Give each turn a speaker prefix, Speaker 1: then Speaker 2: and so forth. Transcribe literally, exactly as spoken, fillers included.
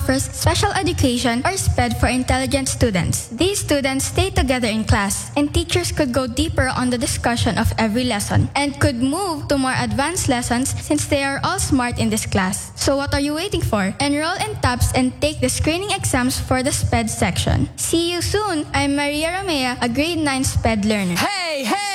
Speaker 1: offers special education or SPED for intelligent students. These students stay together in class, and teachers could go deeper on the discussion of every lesson and could move to more advanced lessons since they are all smart in this class. So what are you waiting for? Enroll in TAPS and take the screening exams for the SPED section. See you soon! I'm Maria Romea, a grade nine SPED learner.
Speaker 2: Hey, hey!